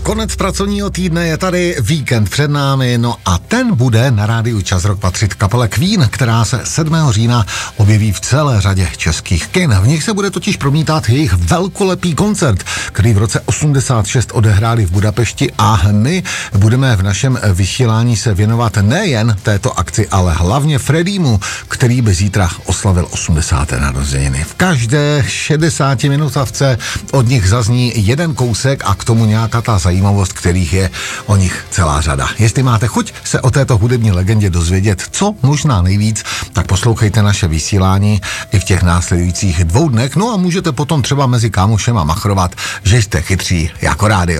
konec pracovního týdne, je tady víkend před námi, no a ten bude na rádiu Čas Rock patřit kapele Queen, která se 7. října objeví v celé řadě českých kin. V nich se bude totiž promítat jejich velkolepý koncert, který v roce 86 odehráli v Budapešti, a my budeme v našem vysílání se věnovat nejen této akci, ale hlavně Freddymu, který by zítra oslavil 80. narozeniny. V každé 60 minutavce od nich zazní jeden kousek a k tomu nějaká ta zajímavost, kterých je o nich celá řada. Jestli máte chuť se o této hudební legendě dozvědět co možná nejvíc, tak poslouchejte naše vysílání i v těch následujících 2 dnech, no a můžete potom třeba mezi kámošema machrovat, že jste chytří jako rádio.